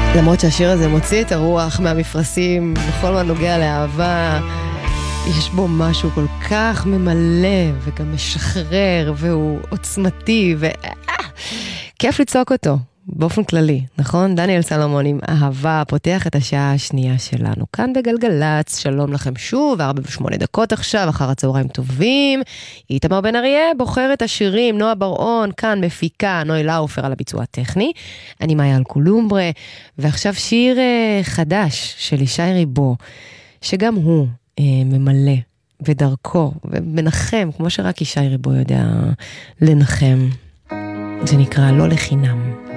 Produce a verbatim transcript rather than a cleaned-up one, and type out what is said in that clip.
למרות שהשיר הזה מוציא את הרוח מהמפרשים, בכל מה נוגע לאהבה, יש בו משהו כל כך ממלא וגם משחרר, והוא עוצמתי, וכיף לצעוק אותו, באופן כללי, נכון? דניאל סלומון עם אהבה, פותח את השעה השנייה שלנו. כאן בגלגלץ, שלום לכם שוב, ארבע ושמונה דקות עכשיו, אחר הצהריים טובים. איתמר בן אריה בוחר את השירים, נועה בר-און, כאן מפיקה, נוי לאופר על הביצוע הטכני. אני מאיה אלקולומברה, ועכשיו שיר uh, חדש של ישי ריבו, שגם הוא uh, ממלא בדרכו, ומנחם, כמו שרק ישי ריבו יודע לנחם. זה נקרא לא לחינם.